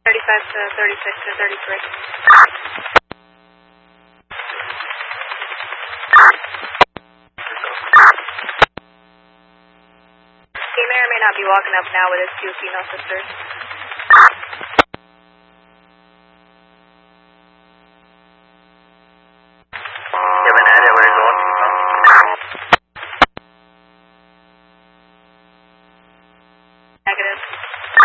35 to 36 to 33. He may or may not be walking up now with his two female sisters.